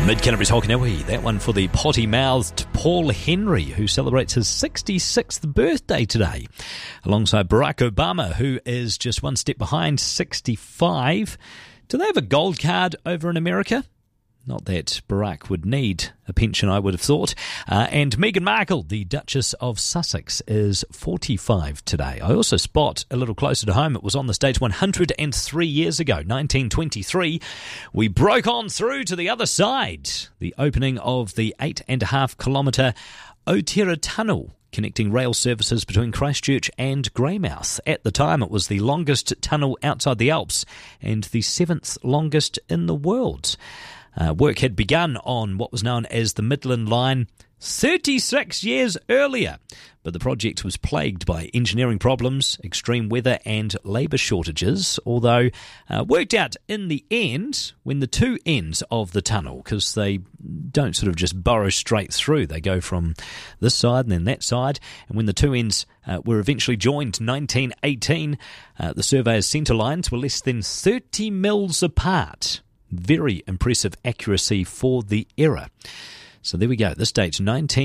Mid-Canterbury's Hokanui, that one for the potty-mouthed Paul Henry, who celebrates his 66th birthday today, alongside Barack Obama, who is just one step behind, 65. Do they have a gold card over in America? Not that Barack would need a pension, I would have thought. And Meghan Markle, the Duchess of Sussex, is 45 today. I also spot a little closer to home. It was on the stage 103 years ago, 1923. We broke on through to the other side. The opening of the 8.5-kilometre Otira Tunnel, connecting rail services between Christchurch and Greymouth. At the time, it was the longest tunnel outside the Alps and the 7th longest in the world. Work had begun on what was known as the Midland Line 36 years earlier, but the project was plagued by engineering problems, extreme weather and labour shortages, although worked out in the end when the two ends of the tunnel, because they don't sort of just burrow straight through, they go from this side and then that side, and when the two ends were eventually joined in 1918, the surveyor's centre lines were less than 30 mils apart. Very impressive accuracy for the era. So there we go. This date's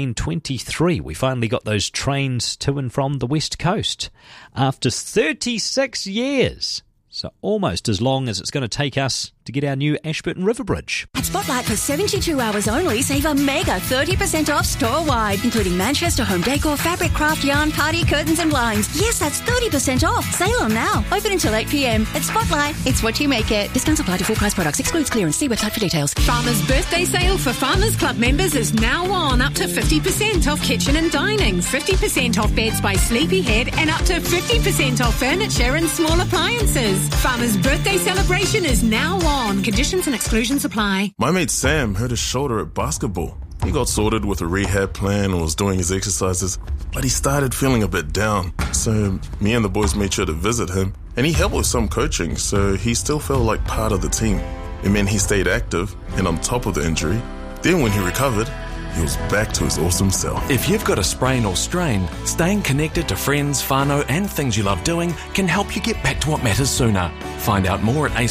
1923. We finally got those trains to and from the West Coast after 36 years. So almost as long as it's going to take us to get our new Ashburton River Bridge. At Spotlight, for 72 hours only, save a mega 30% off store-wide, including Manchester home decor, fabric, craft, yarn, party, curtains and blinds. Yes, that's 30% off. Sale on now. Open until 8 p.m. At Spotlight, it's what you make it. Discounts apply to full price products. Excludes clearance. See website for details. Farmers' birthday sale for Farmers Club members is now on. Up to 50% off kitchen and dining, 50% off beds by Sleepyhead, and up to 50% off furniture and small appliances. Farmers' birthday celebration is now on. Conditions and exclusions apply. My mate Sam hurt his shoulder at basketball. He got sorted with a rehab plan and was doing his exercises, but he started feeling a bit down. So me and the boys made sure to visit him, and he helped with some coaching, so he still felt like part of the team. It meant he stayed active and on top of the injury. Then when he recovered, he was back to his awesome self. If you've got a sprain or strain, staying connected to friends, whānau and things you love doing can help you get back to what matters sooner. Find out more at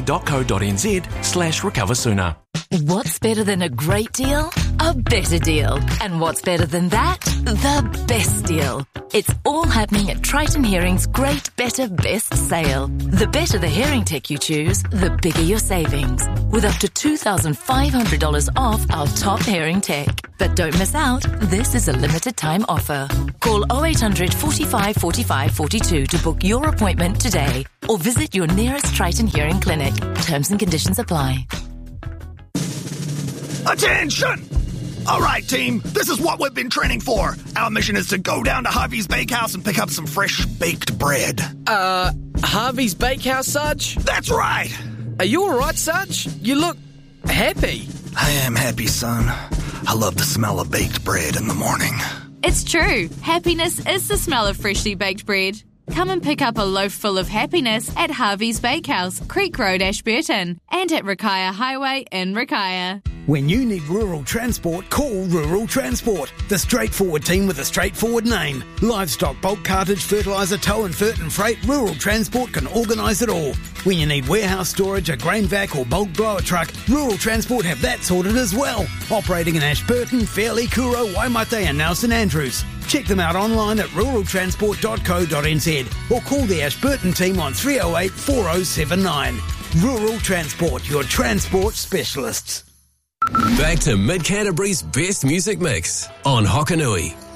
acc.co.nz/recover sooner. What's better than a great deal? A better deal. And what's better than that? The best deal. It's all happening at Triton Hearing's Great Better Best sale. The better the hearing tech you choose, the bigger your savings. With up to $2,500 off our top hearing tech. But don't miss out, this is a limited time offer. Call 0800 45 45 42 to book your appointment today, or visit your nearest Triton Hearing clinic. Terms and conditions apply. Attention! All right, team, this is what we've been training for. Our mission is to go down to Harvey's Bakehouse and pick up some fresh baked bread. Harvey's Bakehouse, Sarge? That's right. Are you all right, Sarge? You look happy. I am happy, son. I love the smell of baked bread in the morning. It's true. Happiness is the smell of freshly baked bread. Come and pick up a loaf full of happiness at Harvey's Bakehouse, Creek Road, Ashburton, and at Rakaia Highway in Rakaia. When you need rural transport, call Rural Transport, the straightforward team with a straightforward name. Livestock, bulk cartage, fertiliser, tow and fert and freight, Rural Transport can organise it all. When you need warehouse storage, a grain vac or bulk blower truck, Rural Transport have that sorted as well. Operating in Ashburton, Fairley, Kuro, Waimate and now St Andrews. Check them out online at ruraltransport.co.nz or call the Ashburton team on 308 4079. Rural Transport, your transport specialists. Back to Mid-Canterbury's best music mix on Hokanui.